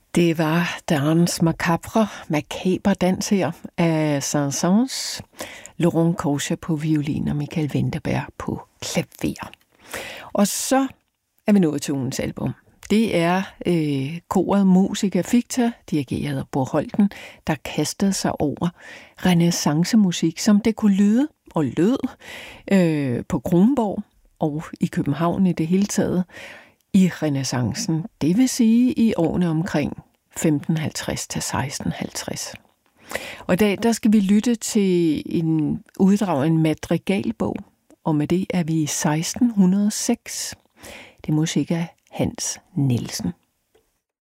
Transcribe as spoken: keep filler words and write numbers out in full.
Det var Danse Macabre, makaber dans her af Saint-Saëns, Laurent Korsia på violin og Michael Vinterberg på klaver. Og så er vi nået til ugens album. Det er øh, koret Musica Ficta, dirigeret af Bo Holten, der kastede sig over renæssancemusik, som det kunne lyde og lød øh, på Kronborg og i København i det hele taget i renæssancen, det vil sige i årene omkring femten halvtreds til seksten halvtreds. Og i dag der skal vi lytte til en uddrag af en madrigalbog, og med det er vi i seksten hundrede og seks. Det er musik af Hans Nielsen.